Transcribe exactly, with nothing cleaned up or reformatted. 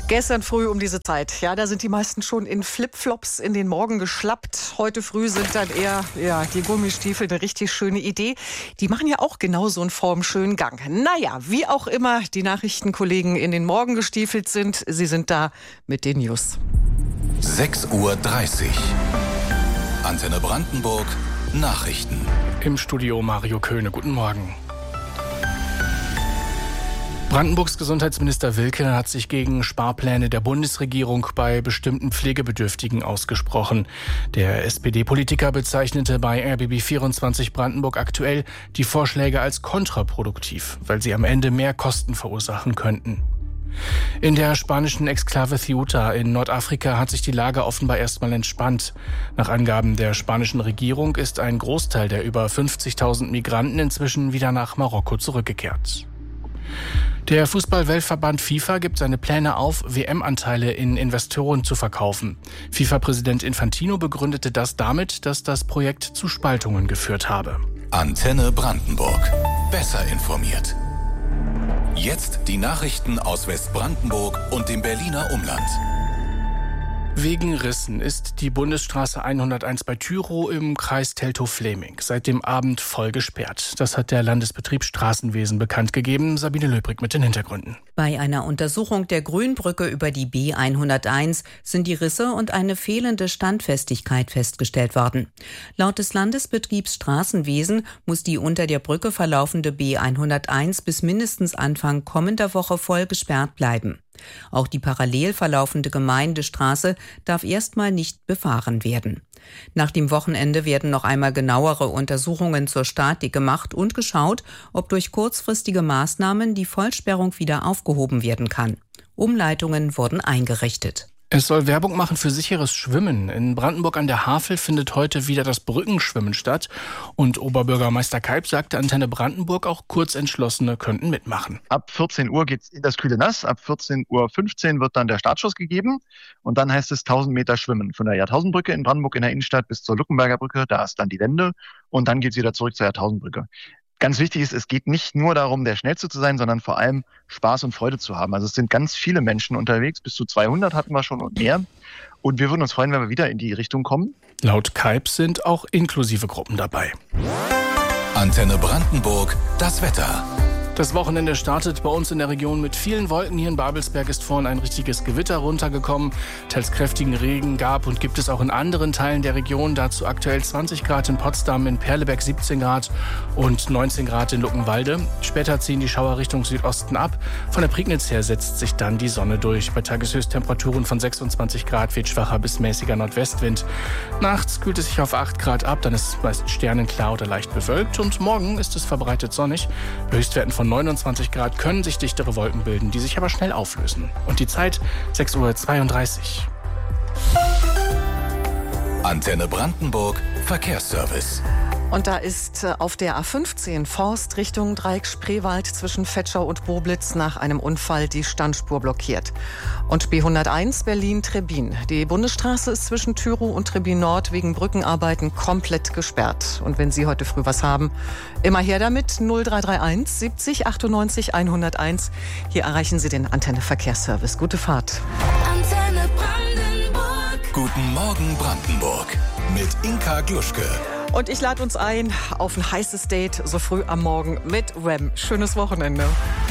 Gestern früh um diese Zeit, ja, da sind die meisten schon in Flipflops in den Morgen geschlappt. Heute früh sind dann eher ja, die Gummistiefel eine richtig schöne Idee. Die machen ja auch genauso einen formschönen Gang. Naja, wie auch immer die Nachrichtenkollegen in den Morgen gestiefelt sind, sie sind da mit den News. sechs Uhr dreißig. Antenne Brandenburg, Nachrichten. Im Studio Mario Köhne, guten Morgen. Brandenburgs Gesundheitsminister Wilke hat sich gegen Sparpläne der Bundesregierung bei bestimmten Pflegebedürftigen ausgesprochen. Der S P D-Politiker bezeichnete bei R B B vierundzwanzig Brandenburg aktuell die Vorschläge als kontraproduktiv, weil sie am Ende mehr Kosten verursachen könnten. In der spanischen Exklave Ceuta in Nordafrika hat sich die Lage offenbar erstmal entspannt. Nach Angaben der spanischen Regierung ist ein Großteil der über fünfzigtausend Migranten inzwischen wieder nach Marokko zurückgekehrt. Der Fußball-Weltverband FIFA gibt seine Pläne auf, W M-Anteile in Investoren zu verkaufen. FIFA-Präsident Infantino begründete das damit, dass das Projekt zu Spaltungen geführt habe. Antenne Brandenburg. Besser informiert. Jetzt die Nachrichten aus Westbrandenburg und dem Berliner Umland. Wegen Rissen ist die Bundesstraße hunderteins bei Tyrow im Kreis Teltow-Fläming seit dem Abend voll gesperrt. Das hat der Landesbetrieb Straßenwesen bekannt gegeben. Sabine Löbrig mit den Hintergründen. Bei einer Untersuchung der Grünbrücke über die B hunderteins sind die Risse und eine fehlende Standfestigkeit festgestellt worden. Laut des Landesbetriebs Straßenwesen muss die unter der Brücke verlaufende B hunderteins bis mindestens Anfang kommender Woche voll gesperrt bleiben. Auch die parallel verlaufende Gemeindestraße darf erstmal nicht befahren werden. Nach dem Wochenende werden noch einmal genauere Untersuchungen zur Statik gemacht und geschaut, ob durch kurzfristige Maßnahmen die Vollsperrung wieder aufgehoben werden kann. Umleitungen wurden eingerichtet. Es soll Werbung machen für sicheres Schwimmen. In Brandenburg an der Havel findet heute wieder das Brückenschwimmen statt. Und Oberbürgermeister Kalb sagte Antenne Brandenburg, auch Kurzentschlossene könnten mitmachen. Ab vierzehn Uhr geht's in das kühle Nass. Ab vierzehn Uhr fünfzehn wird dann der Startschuss gegeben. Und dann heißt es tausend Meter Schwimmen. Von der Jahrtausendbrücke in Brandenburg in der Innenstadt bis zur Luckenberger Brücke. Da ist dann die Wende. Und dann geht's wieder zurück zur Jahrtausendbrücke. Ganz wichtig ist, es geht nicht nur darum, der Schnellste zu sein, sondern vor allem Spaß und Freude zu haben. Also es sind ganz viele Menschen unterwegs, bis zu zweihundert hatten wir schon und mehr. Und wir würden uns freuen, wenn wir wieder in die Richtung kommen. Laut Kalb sind auch inklusive Gruppen dabei. Antenne Brandenburg, das Wetter. Das Wochenende startet bei uns in der Region mit vielen Wolken. Hier in Babelsberg ist vorhin ein richtiges Gewitter runtergekommen. Teils kräftigen Regen gab und gibt es auch in anderen Teilen der Region. Dazu aktuell zwanzig Grad in Potsdam, in Perleberg siebzehn Grad und neunzehn Grad in Luckenwalde. Später ziehen die Schauer Richtung Südosten ab. Von der Prignitz her setzt sich dann die Sonne durch. Bei Tageshöchsttemperaturen von sechsundzwanzig Grad weht schwacher bis mäßiger Nordwestwind. Nachts kühlt es sich auf acht Grad ab, dann ist es meist sternenklar oder leicht bewölkt. Und morgen ist es verbreitet sonnig. Bei Höchstwerten von neunundzwanzig Grad können sich dichtere Wolken bilden, die sich aber schnell auflösen. Und die Zeit sechs Uhr zweiunddreißig. Antenne Brandenburg, Verkehrsservice. Und da ist auf der A fünfzehn Forst Richtung Dreieck-Spreewald zwischen Vetschau und Boblitz nach einem Unfall die Standspur blockiert. Und B hunderteins Berlin-Trebbin. Die Bundesstraße ist zwischen Tyrow und Trebbin Nord wegen Brückenarbeiten komplett gesperrt. Und wenn Sie heute früh was haben, immer her damit. null drei drei eins siebzig achtundneunzig hunderteins. Hier erreichen Sie den Antenne Verkehrsservice. Gute Fahrt. Antenne Brandenburg. Guten Morgen Brandenburg. Mit Inka Gluschke. Und ich lade uns ein auf ein heißes Date so früh am Morgen mit Wham. Schönes Wochenende.